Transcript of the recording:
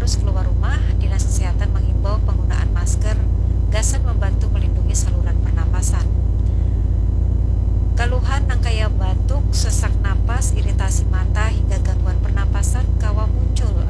harus keluar rumah, Dinas Kesehatan menghimbau penggunaan masker, gasan membantu melindungi saluran pernapasan. Keluhan kaya batuk, sesak napas, iritasi mata, hingga gangguan pernapasan kawa muncul